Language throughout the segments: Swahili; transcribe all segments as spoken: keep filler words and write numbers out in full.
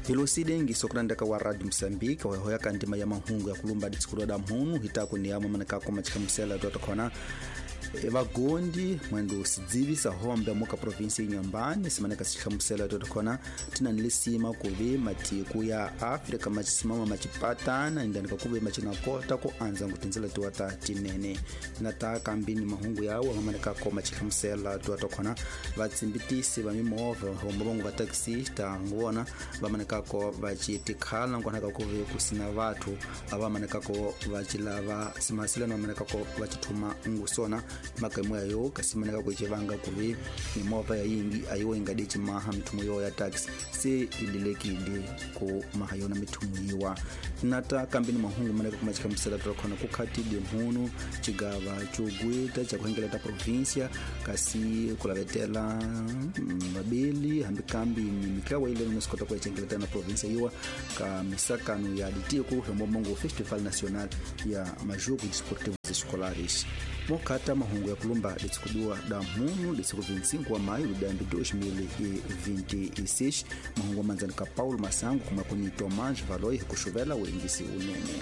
Hiloside ngisokurandaka wa Radio Mozambique wa hoya kantima ya mahungu ya kulumba ditsikulu da mhunu hitaku ni yamo manaka kwa machikamusela tuatokona evagondi mwendo sidzivisa hombe muka provinsi Inhambane simaneka sichamusela tuatokona tina nilisima kuvi matiku ya Afrika machisimama machipatana indanika kuvi machinakota kuanza ngutinzela tuata tinene nataka mbini mahungu yawo maneka kwa machikamusela tuatokona vatsimbitisi vamimova hombongo va taxista ngona vamaneka ko vachitikhala ngona kuvi kusina vatu ava maneka ko vachilava simasela no maneka ko vachituma ngusona makamwa yo kasimaneka ko chivanga kuvi imova ya yingi ayo ingadichi maha mitumu yo ya tax se idilekide ko mahayona mitumu yiwa nata kambini mahungu maneka kumachika msela tukona kukhati de mhunu chigava chogweta chakuhengeleta provincia kasi kulavetela mabeli hambi kambi mikawa ile nuskota kwa chengeleta na provincia yiwa ka misakano ya ditiku hembomongo Festival Nacional ya majogo desportivos escolares mokata mahungu ya kulumba litsikudua da mhunu litsiku vinte e cinco wa maio de dois mil e vinte e seis mahungu manzani ka Paulo Masango kuma kuni Tomás Valoi kushuvela wengisi unene.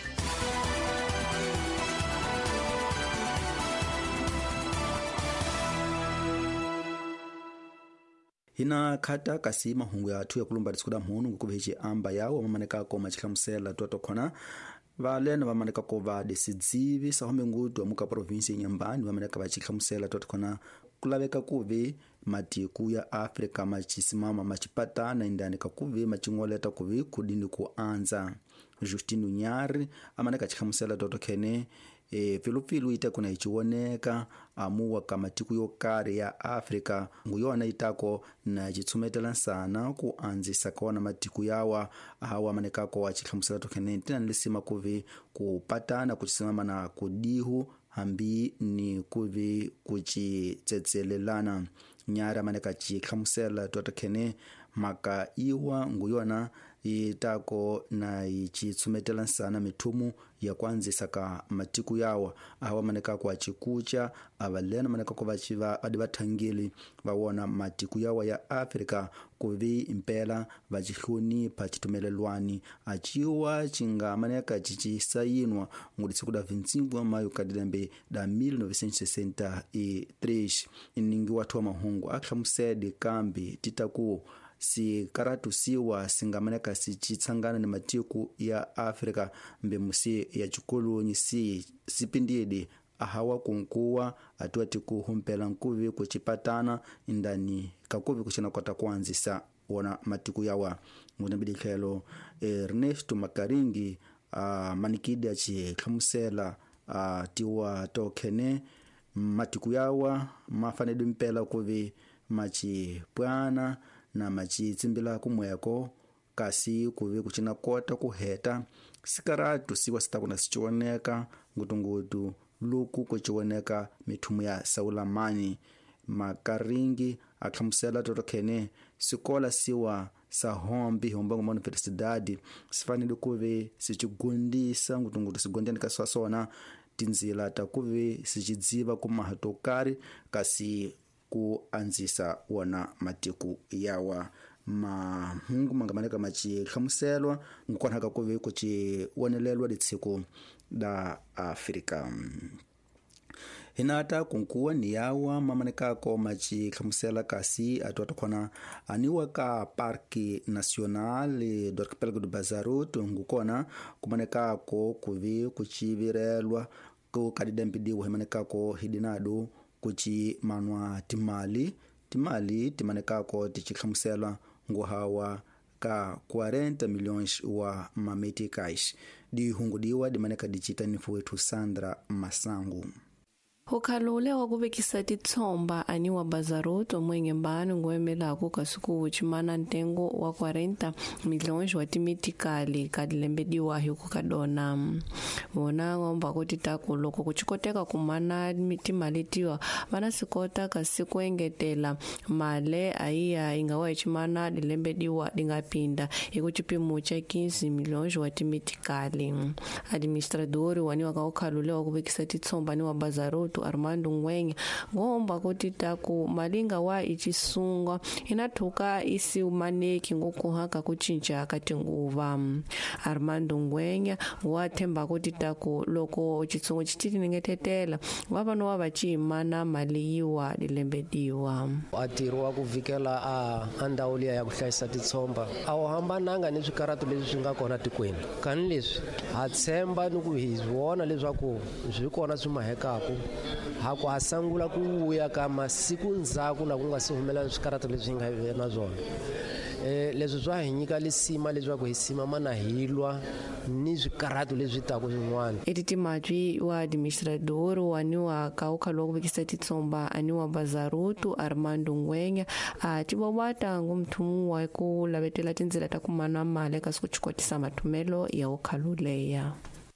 Hina kata kasi mahungu ya atu ya kulumba litsikudua mhunu kukubihichi amba yao mamaneka ko machikamusela tuatokona valena vamaneka ko va decidive sahombe ngutu amuka provinsi Inhambane vamaneka vachikamusela tuatokona kulaveka kuvi matiku ya Afrika machisimama machipatana indanika kuvi machingoleta kuvi kudini kuanza. Justino Nyari amaneka chikamusela tuatokene e filufilu ita kuna ichiwoneka amuwa kamatiku yokare ya Afrika nguyona itako na jitsumetela sana kuanzisa kona matiku yawa hawa maneka ko wachikamusela tuatokene tina nilisima kuvi kupatana kuchisimama na kudihu hambi ni kuvi kuchitsetselelana. Nyara maneka chikamusela tuatokene maka iwa nguyona itako na ichitsumetela sana mitumu ya kwanzisa ka matiku yawa awa maneka kwa chikucha avalena maneka kwa vachiva adivatangili vawona matiku yawa ya Afrika kuvi impela vachihuni pachitumelelwani achiwa chinga maneka chichisayinwa nguditsiku da vinte e cinco wa maio kadilembe da mil novecentos e sessenta e três iningi watu wa mahungu akhamusede kambi titaku si karatu siwa singamaneka si chitsangana ni matiku ya Afrika mbe musi ya chukulu nyisi sipindidi ahawa kunkuwa atuati kuhumpela nkuvi kuchipatana indani kakuvi kuchina kota kuanzisa wana matiku yawa ngunabidikelo Ernesto Makaringi uh, manikidi achi kamusela uh, tiwa tokene matiku yawa mafanedu mpela kuvi machi pwana na machi tsimbila kumweko kasi kuvi kuchina kota kuheta sikaratu siwa sita kuna sichioneka ngutungutu luku kuchioneka mitumu ya Saulamani. Makaringi akamusela totokene sikola siwa sahombi hombongo mwana universidade sifanili kuvi sichigundisa ngutungutu sigondeni kaswasona tinzila takuvi sichidziva kumahatokari kasi kuanzisa wana matiku yawa mahungu mangamaneka machi khamuselwa ngukwanaka kuvi kuchi wonelelwa litsiku da Afrika. Hinata kunkuwa ni yawa mamaneka ko machi khamusela kasi atuatokona aniwa ka Parque Nacional do Arquipélago do Bazaruto ngukona kumaneka ko kuvi kuchivirelwa ko kadidempidiwa himaneka ko hidinado kuchi manwa timali timali timaneka ko tichikhamusela nguhawa ka quarenta milhões wa mameticais di hungudiwa dimaneka dichita nifu wetu Sandra Masangu. Hukhalule wa kuvekisa titsomba ani wa Bazaruto mwenye mbani nguemela kukasuku uchimana ntengo wa quarenta milhões wa timitikali kadilembediwa hiku kadona. Wona ngomba kuti takuloko kuchikoteka kumana timalitiwa vana sikota kasiku engetela male aiya ingawa ichimana dilembediwa dingapinda ikuchipimu cha quinze milhões wa timitikali. Administradori wani wakakhalule wa kuvekisa titsomba ani wa Bazaruto Bazaroto Armando Ngwenya ngomba kuti taku malinga wa ichisunga inathuka isi umaneki ngokuhaka kuchinja kati nguva. Armando Ngwenya wathemba kuti taku loko chitsungo chichiti ningetetela wavano wavachimana maliyiwa lilembediwa. Atiro wa kuvikela a andawuliya ya kuhlayisa titsomba awu hambananga ni swikaratu leswi swi nga kona tikweni kani leswi ha tshemba ni ku hi vona leswaku swi kona swi mahekaku haku ha sangula ku vuya ka masiku ndzhaku na ku nga si humelela swikaratu leswi nga na swona. Eh, leswi swa hi nyika lisima leswaku hi sima mana hilwa ni swikaratu leswi taku swin'wana. Eti timatwi wa administrador waniwa kaukhala wakuvekisa titsomba aniwa Bazaroto Armando Ngwenya a tibobata ngumthumu wa ku lavetela tindzela ta kumana mali ka sikuchikwatisa mathumelo ya ukhaluleya.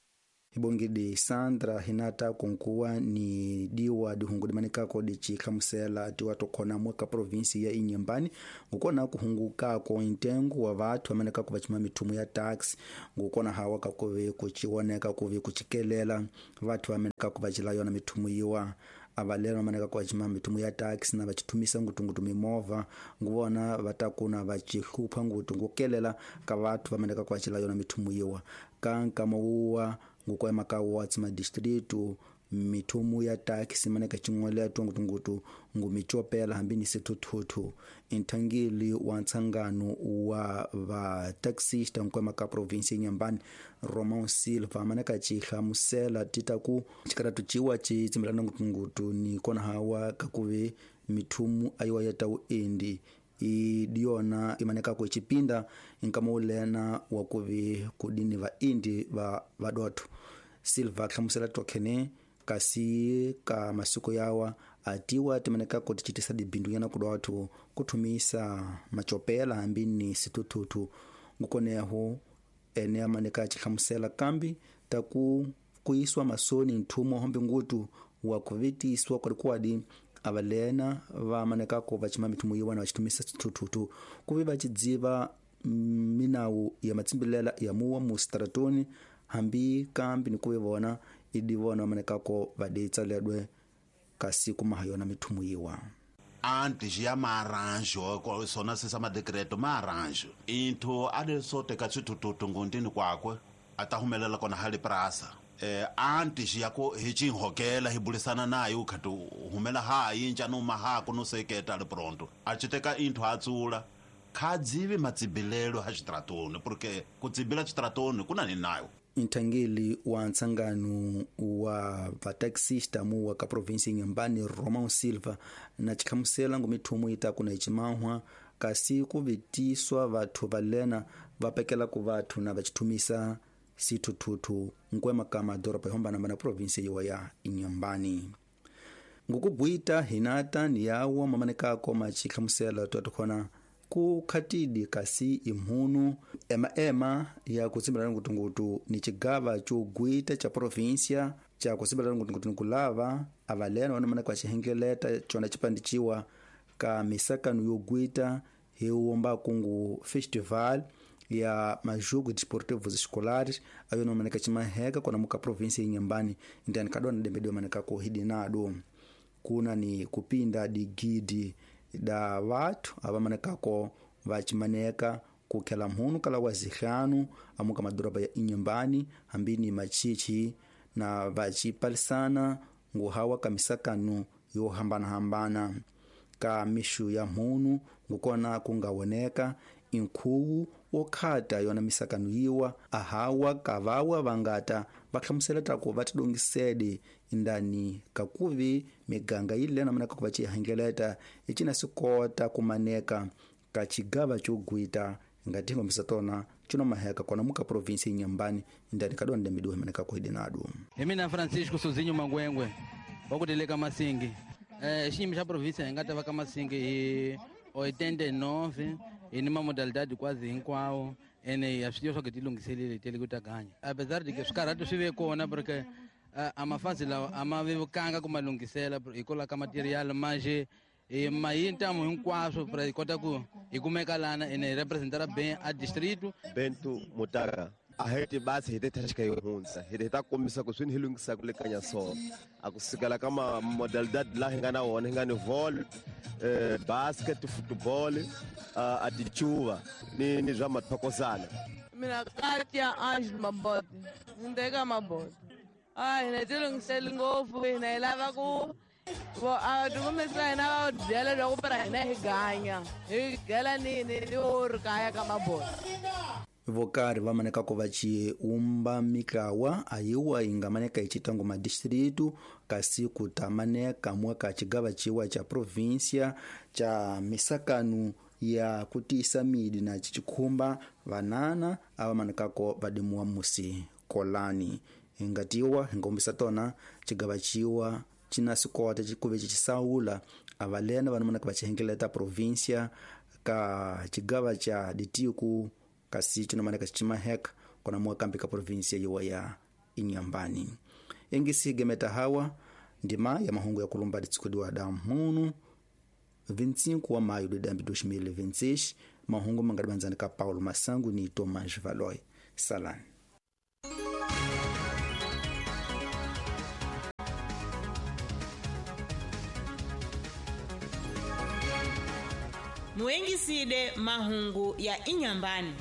Ibongidi Sandra Hinata konkuwa ni diwa dihungudi manikako di chikhamusela tiwa tokona mweka provinsi ya Inyambani ngukona kuhunguka ko intengu wa vatu wameneka kubachima mitumu ya tax ngukona hawa kakuwe kuchiwoneka kuwe kuchikelela vatu wameneka kubachila yona mitumu yiwa abalero wameneka kubachima mitumu ya tax na bachitumisa ngutungutu mimova ngubona vatakuna bachihupa ngutungukelela ka vatu wameneka kubachila yona mitumu yiwa kanka mawuwa ngukwa makawo watsima distritu mitumu ya taxi maneka chingwele atongo tungutu ngumichopela hambini sitututu intangili wa ntsangano wa va taxista ngukwa maka province Nyambani Roman Silva maneka chihamusela titaku chikaratu chiwa chi tsimilana ngutungutu ni kona hawa kakuve mitumu ayiwa yatau endi i diona imaneka ko chipinda inkamulena wakuvi kudini va indi va vadoto Silva khamusela tokene kasi ka masuko yawa atiwa timaneka ko tichitisa dibindu yana kudoto kutumisa machopela hambini sitututu ngukoneho ene amaneka chikhamusela kambi taku kuiswa masoni ntumo hombe ngutu wa kuvitiswa kwa kwadi abalena va maneka ko vachima mitumu yiwa na vachitumisa tututu kuvi vachidziva minawu ya matsimbilela ya muwa mu stratoni hambi kambi ni kuvi vona idivona maneka ko vadetsa ledwe kasi kumahayona mitumu yiwa. Antes ya maranjo ko sona sesa ma decreto maranjo into ade sote ka tututu ngundini kwakwe atahumelela kona hali prasa. Eh, antes yako hichinhokela hibulisana nayo khatu humela ha yinja no maha kuno seketa le pronto achiteka into atsula khadzivi matsibilelo ha xitratoni porque kutsibila xitratoni kuna ni nayo. Intangeli wa ntsangano wa vataxista mu wa ka province Nyambani Roman Silva na chikhamusela ngumithumu itaku na ichimahwa kasi kuvitiswa vathu valena vapekela ku vathu na vachitumisa sitututu ngwema kama doropa hombana mana province yiwa ya Inyambani ngukubwita Hinata ni yawa mamaneka ko machikhamusela twatokona ku khatidi kasi imhunu ema ema ya kutsimbala ngutungutu ni chigava chogwita cha provincia cha kutsimbala ngutungutu kulava avalena wana maneka chihengeleta chona chipandichiwa ka misakano yogwita hewomba kungu festival ya majogo desportivos escolares ayo no maneka chimaheka kona muka province Nyambani ndani kadona dembedo maneka ko hidinado kuna ni kupinda digidi da watu aba maneka ko vachimaneka kukela mhunu kala wazihanu amuka madoroba ya Inyambani hambini machichi na vachipalisana nguhawa kamisakano yo hambana hambana ka mishu ya mhunu ngukona kungawoneka inkhuwu wokhata yona misakano yiwa ahawa kavawa vangata vakhamusela tako vatidongisede indani kakuvi miganga yilena manaka ku vachihangeleta ichina sikota kumaneka ka chigava chogwita ngatingo misatona chino maheka kona muka province Inyambani indani kadonde midu manaka ku hidinado. Emina Francisco Sozinho Mangwengwe wakudeleka Masingi eh chimi cha province ingata vaka Masingi e oitenta e nove e numa modalidade quase hinkwao ene asio só que tilungiselele telikutaganya apesar de que os caras se vê kona porque a mafasi la amavevo kanga kumalungisela ikola ka material mas e mai então hinkwao para kota ku ikumeka lana ene representar bem a distrito Bento Mutaga aheti basi hite tashika yohunza hite ta komisa kuswini hilungisa kulekanya so akusikala kama modalidad la hingana wona hingani vol eh, basket football uh, atichuva ni ni zama thokozana mina Katia Ange Mabodi ndeka Mabodi ai netilungisela ngofu ina ilava ku bo adukumisa ina ba dela lo kupera ina higanya higela nini ni urkaya kama Mabodi vokari vamaneka ko vachi umba mikawa ayiwa ingamaneka ichitango ma distritu kasi kutamaneka mwaka chigava chiwa cha provincia cha misakanu ya kutisa midi na chichikumba vanana avamaneka ko vadimuwa musi kolani ingatiwa ingombisa tona chigava chiwa china sikota chikuve chisaula avalena vanamaneka vachihengeleta provincia ka chigava cha ditiku kasi chino maneka chima hek kona mwakambika provincia yiwa ya Inyambani engisi meta hawa ndima ya mahungu ya kulumba ditsukudiwa damhunu vinte e cinco wa maio de dois mil e vinte e seis mahungu mangalibanzani ka Paulo Masangu ni Thomas Valoy Salan muengiside mahungu ya Inyambani.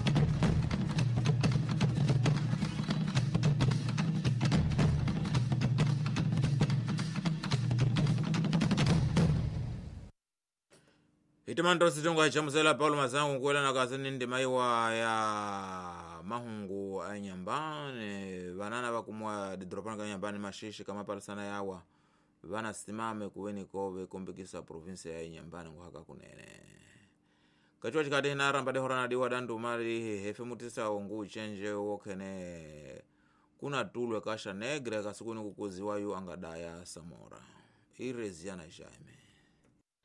Itimandro sitongo chamusela Paulo Masangu kuela na kasini ndima iwa ya mahungu a Inyambani vanana vakumwa didropana ka Inyambani mashishi kama palasana yawa vana simame kuweni kove kumbikisa provinsia ya Inyambani nguhaka kunene kachwa chikati hina ramba de horana diwa dandu mali hefe mutisa ongu chenje wokene kuna tulwe kasha negre kasukuni kukuzi wayu angadaya Samora ireziana jaime